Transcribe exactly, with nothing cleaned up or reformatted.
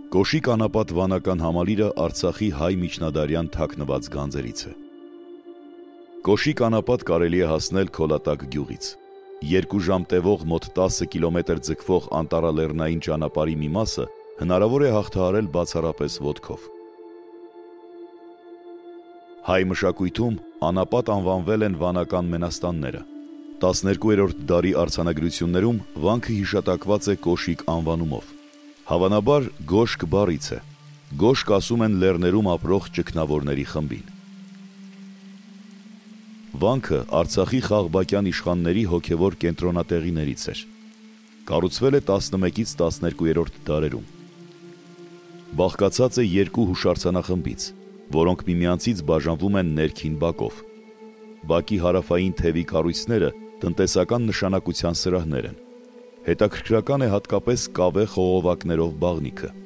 Կոշիկ անապատ վանական համալիրը Արցախի հայ միջնադարյան թաքնված գանձերից է։ Կոշիկ անապատ կարելի է հասնել Քոլատակ գյուղից։ Երկու ժամ տևող մոտ տասը կիլոմետր ձգվող անտառալեռնային ճանապարհի մի մասը հնարավոր է հաղթահարել բացառապես ոտքով։ Հայ մշակույթում անապատ անվանվել են վանական մենաստանները։ տասներկուերորդ դարի արձանագրություններում վանքը հիշատակված է Կոշիկ անվանումով։ Հավանաբար գոշկ բառից է։ Գոշկ ասում են լեռներում ապրող ճգնավորների խմբին։ Վանքը Արցախի խաղբակյան իշխանների հոգևոր կենտրոնատեղիներից էր։ Կառուցվել է տասնմեկից տասներկուերորդ դարերում։ Բաղկացած է երկու հուշարձանախմբից, որոնք միմյանցից բաժանվում են ներքին բակով։ Բակի հարավային թևի կառույցները տնտեսական նշանակության սրահներ են։ Հետաքրքրական է հատկապես կավե խողովակներով բաղնիքը։